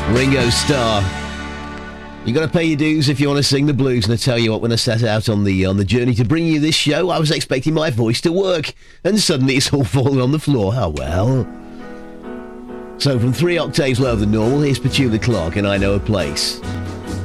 Ringo Starr. You got to pay your dues if you want to sing the blues, and I tell you what, when I set out on the journey to bring you this show, I was expecting my voice to work, and suddenly it's all fallen on the floor. Oh well. So from 3 octaves lower than normal, here's Petula Clark, and I Know a Place.